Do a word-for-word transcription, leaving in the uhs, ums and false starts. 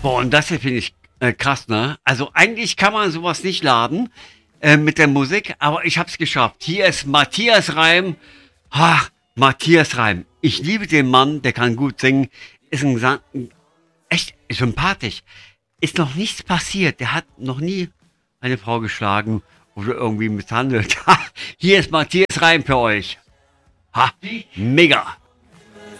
Boah, und das hier finde ich äh, krass, ne? Also eigentlich kann man sowas nicht laden äh, mit der Musik, aber ich hab's geschafft. Hier ist Matthias Reim. Ha, Matthias Reim. Ich liebe den Mann, der kann gut singen. Ist ein Gesang, echt sympathisch. Ist noch nichts passiert. Der hat noch nie eine Frau geschlagen oder irgendwie misshandelt. Ha, hier ist Matthias Reim für euch. Ha, mega.